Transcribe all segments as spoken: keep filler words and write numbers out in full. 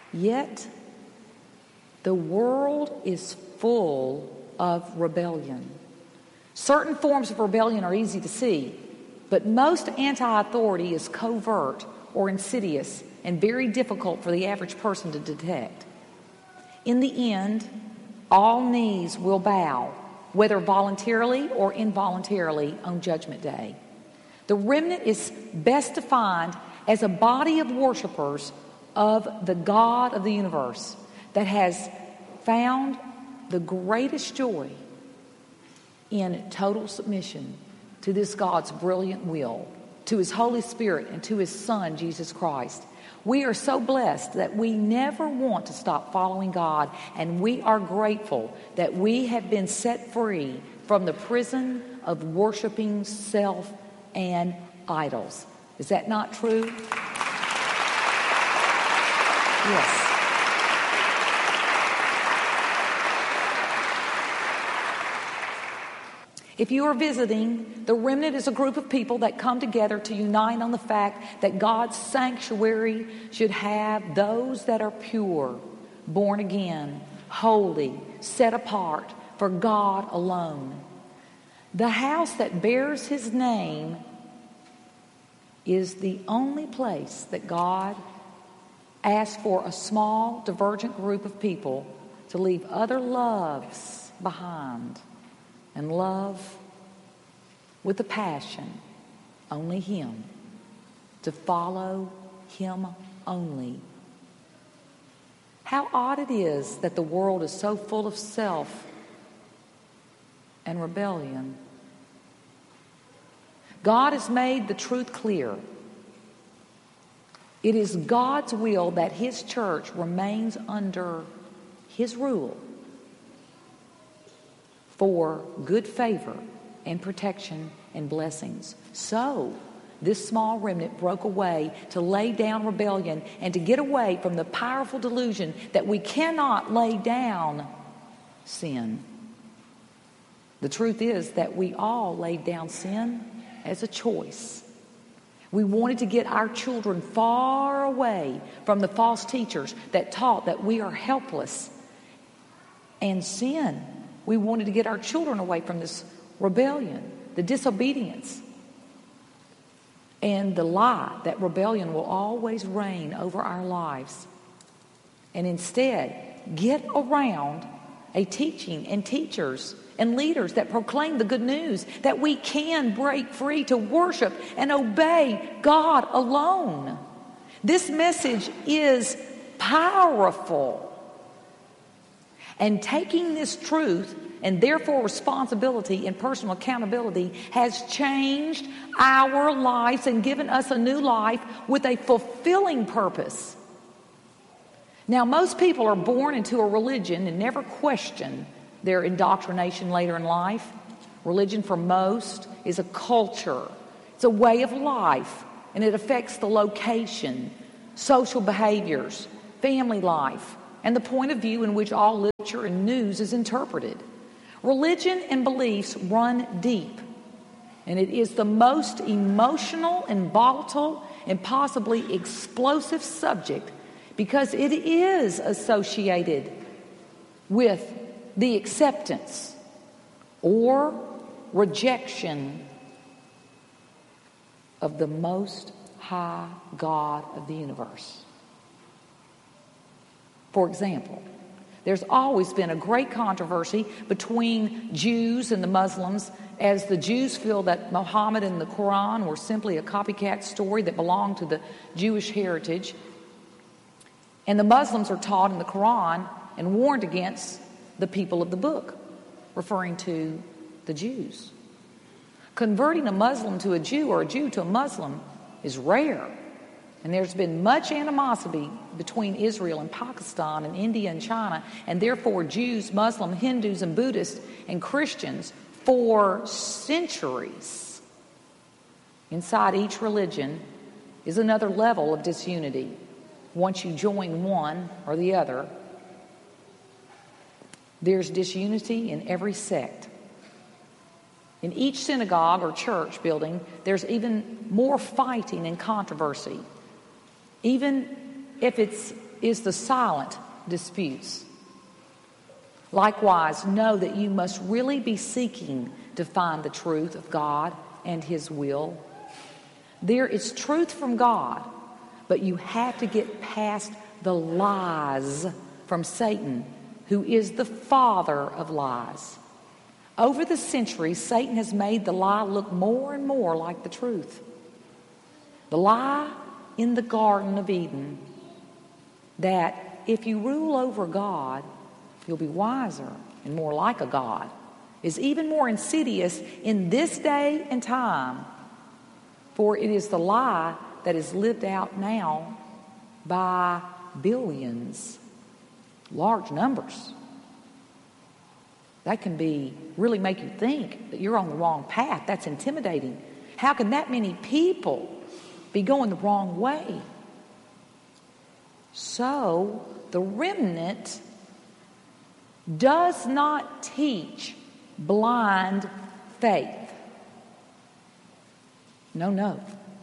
Yet the world is full of rebellion. Certain forms of rebellion are easy to see, but most anti-authority is covert or insidious and very difficult for the average person to detect. In the end, all knees will bow, whether voluntarily or involuntarily, on Judgment Day. The remnant is best defined as a body of worshipers of the God of the universe that has found the greatest joy in total submission to this God's brilliant will, to His Holy Spirit, and to His Son, Jesus Christ. We are so blessed that we never want to stop following God, and we are grateful that we have been set free from the prison of worshiping self and idols. Is that not true? Yes. If you are visiting, the remnant is a group of people that come together to unite on the fact that God's sanctuary should have those that are pure, born again, holy, set apart for God alone. The house that bears His name is the only place that God asks for a small, divergent group of people to leave other loves behind and love with a passion only Him, to follow Him only. How odd it is that the world is so full of self and rebellion. God has made the truth clear. It is God's will that His church remains under His rule for good favor and protection and blessings. So, this small remnant broke away to lay down rebellion and to get away from the powerful delusion that we cannot lay down sin. The truth is that we all laid down sin as a choice. We wanted to get our children far away from the false teachers that taught that we are helpless and sin. We wanted to get our children away from this rebellion, the disobedience, and the lie that rebellion will always reign over our lives. And instead, get around a teaching and teachers and leaders that proclaim the good news that we can break free to worship and obey God alone. This message is powerful. And taking this truth and therefore responsibility and personal accountability has changed our lives and given us a new life with a fulfilling purpose. Now, most people are born into a religion and never question their indoctrination later in life. Religion for most is a culture. It's a way of life, and it affects the location, social behaviors, family life, and the point of view in which all literature and news is interpreted. Religion and beliefs run deep, and it is the most emotional and volatile and possibly explosive subject because it is associated with the acceptance or rejection of the Most High God of the universe. For example, there's always been a great controversy between Jews and the Muslims, as the Jews feel that Muhammad and the Quran were simply a copycat story that belonged to the Jewish heritage. And the Muslims are taught in the Quran and warned against the people of the book, referring to the Jews. Converting a Muslim to a Jew or a Jew to a Muslim is rare. And there's been much animosity between Israel and Pakistan and India and China, and therefore Jews, Muslims, Hindus, and Buddhists and Christians for centuries. Inside each religion is another level of disunity. Once you join one or the other, there's disunity in every sect. In each synagogue or church building, there's even more fighting and controversy. Even if it's is the silent disputes. Likewise, know that you must really be seeking to find the truth of God and His will. There is truth from God, but you have to get past the lies from Satan, who is the father of lies. Over the centuries, Satan has made the lie look more and more like the truth. The lie in the Garden of Eden that if you rule over God, you'll be wiser and more like a God is even more insidious in this day and time, for it is the lie that is lived out now by billions, large numbers. That can be really make you think that you're on the wrong path. That's intimidating. How can that many people be going the wrong way? So the remnant does not teach blind faith. No, no.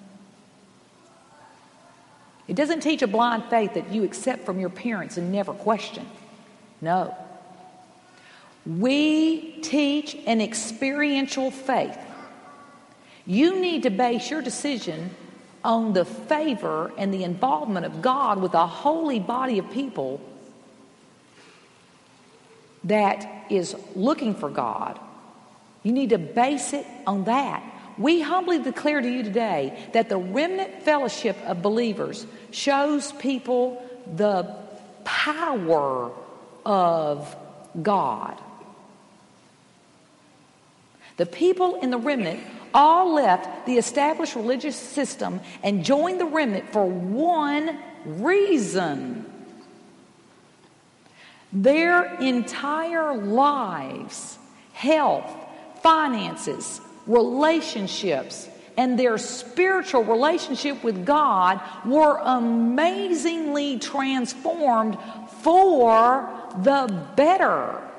It doesn't teach a blind faith that you accept from your parents and never question. No. We teach an experiential faith. You need to base your decision on the favor and the involvement of God with a holy body of people that is looking for God. You need to base it on that. We humbly declare to you today that the remnant fellowship of believers shows people the power of God. The people in the remnant all left the established religious system and joined the remnant for one reason. Their entire lives, health, finances, relationships, and their spiritual relationship with God were amazingly transformed for the better.